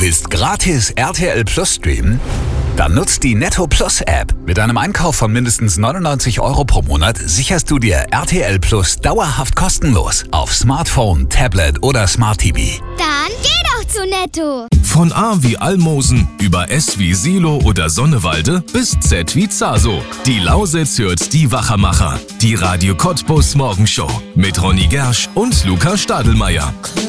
willst gratis RTL Plus streamen? Dann nutzt die Netto Plus App. Mit einem Einkauf von mindestens 99 € pro Monat sicherst du dir RTL Plus dauerhaft kostenlos auf Smartphone, Tablet oder Smart TV. Dann geh doch zu Netto. Von A wie Almosen über S wie Silo oder Sonnewalde bis Z wie Zaso. Die Lausitz hört die Wachermacher. Die Radio Cottbus Morgenshow mit Ronny Gersch und Luca Stadelmeier.